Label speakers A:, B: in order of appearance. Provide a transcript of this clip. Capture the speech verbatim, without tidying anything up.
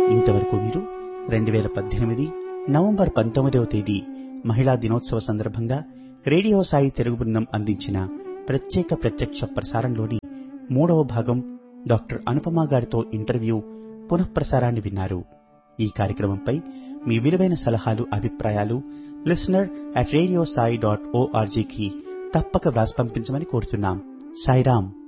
A: ఇంతవరకు మీరు రెండు వేల పద్దెనిమిది నవంబర్ పంతొమ్మిదవ తేదీ మహిళా దినోత్సవ సందర్భంగా రేడియో సాయి తెలుగు బృందం అందించిన ప్రత్యేక ప్రత్యక్ష ప్రసారంలోని మూడవ భాగం డాక్టర్ అనుపమ గారితో ఇంటర్వ్యూ పునఃప్రసారాన్ని విన్నారు. ఈ కార్యక్రమంపై మీ విలువైన సలహాలు, అభిప్రాయాలు listener at radio Sai dot ఓఆర్జీకి తప్పక వ్రాసి పంపించమని కోరుతున్నాం. సాయిరాం.